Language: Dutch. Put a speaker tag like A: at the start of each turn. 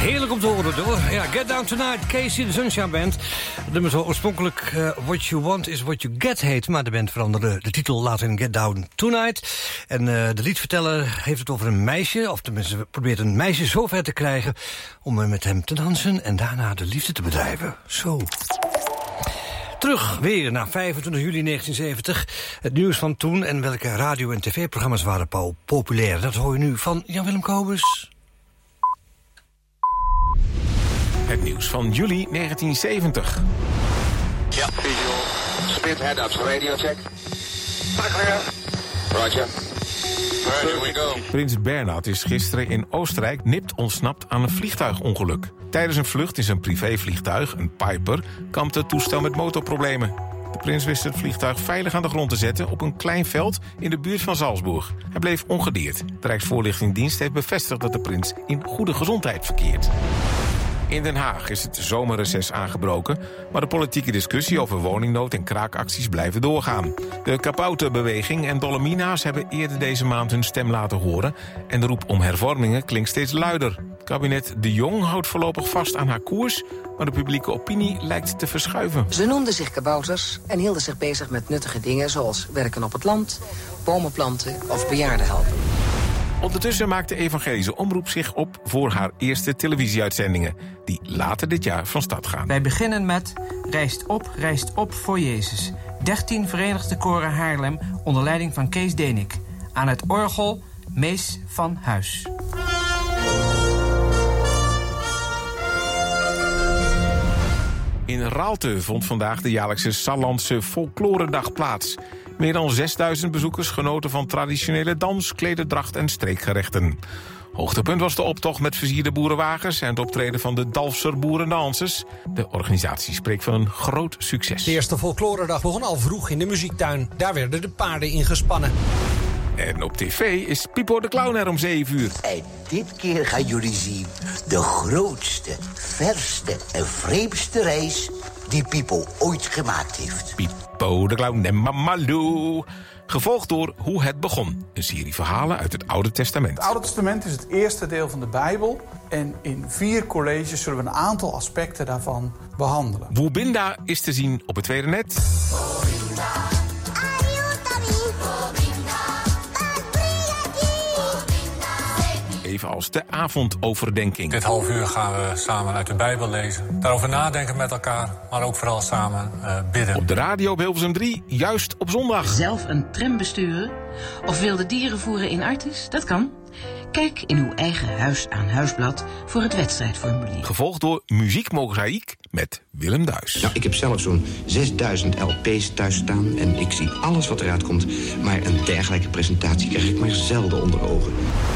A: Heerlijk om te horen, door. Ja, Get Down Tonight, Casey, de Sunshine Band. Het nummer zou oorspronkelijk What You Want Is What You Get heet, maar de band veranderde de titel later in Get Down Tonight. En de liedverteller heeft het over een meisje, of tenminste probeert een meisje zo ver te krijgen om met hem te dansen en daarna de liefde te bedrijven. Zo. Terug weer naar 25 juli 1970. Het nieuws van toen en welke radio- en tv-programma's waren populair. Dat hoor je nu van Jan-Willem Kobus.
B: Het nieuws van juli 1970.
C: Ja, visual. Spit head-ups, radio check. Clear. Roger. Here we go.
B: Prins Bernhard is gisteren in Oostenrijk nipt ontsnapt aan een vliegtuigongeluk. Tijdens een vlucht in zijn privévliegtuig, een Piper, kampte het toestel met motorproblemen. De prins wist het vliegtuig veilig aan de grond te zetten op een klein veld in de buurt van Salzburg. Hij bleef ongedeerd. De Rijksvoorlichtingsdienst heeft bevestigd dat de prins in goede gezondheid verkeert. In Den Haag is het zomerreces aangebroken, maar de politieke discussie over woningnood en kraakacties blijven doorgaan. De Kabouterbeweging en Dolomina's hebben eerder deze maand hun stem laten horen en de roep om hervormingen klinkt steeds luider. Het kabinet De Jong houdt voorlopig vast aan haar koers, maar de publieke opinie lijkt te verschuiven.
D: Ze noemden zich kabouters en hielden zich bezig met nuttige dingen zoals werken op het land, bomen planten of bejaarden helpen.
B: Ondertussen maakt de Evangelische Omroep zich op voor haar eerste televisieuitzendingen, die later dit jaar van start gaan.
E: Wij beginnen met Rijst op voor Jezus. 13 Verenigde Koren Haarlem onder leiding van Kees Denik. Aan het orgel Mees van Huis.
B: In Raalte vond vandaag de jaarlijkse Sallandse Folkloredag plaats. Meer dan 6000 bezoekers genoten van traditionele dans, klederdracht en streekgerechten. Hoogtepunt was de optocht met versierde boerenwagens en het optreden van de Dalfser boerendansers. De organisatie spreekt van een groot succes.
F: De eerste Folkloredag begon al vroeg in de muziektuin. Daar werden de paarden ingespannen.
B: En op tv is Pipo de Clown er om 7 uur.
G: En dit keer gaan jullie zien de grootste, verste en vreemdste reis die Pipo ooit gemaakt heeft.
B: Pipo de Clown en Mama Lou. Gevolgd door Hoe het begon. Een serie verhalen uit het Oude Testament.
H: Het Oude Testament is het eerste deel van de Bijbel. En in 4 colleges zullen we een aantal aspecten daarvan behandelen.
B: Woebinda is te zien op het tweede net. Even als de avondoverdenking.
I: Dit half uur gaan we samen uit de Bijbel lezen. Daarover nadenken met elkaar, maar ook vooral samen bidden.
B: Op de radio op Hilversum 3, juist op zondag.
J: Zelf een tram besturen of wilde dieren voeren in Artis? Dat kan. Kijk in uw eigen huis-aan-huisblad voor het wedstrijdformulier.
B: Gevolgd door Muziek Mozaïek met Willem Duis.
K: Nou, ik heb zelf zo'n 6000 LP's thuis staan en ik zie alles wat eruit komt. Maar een dergelijke presentatie krijg ik maar zelden onder ogen.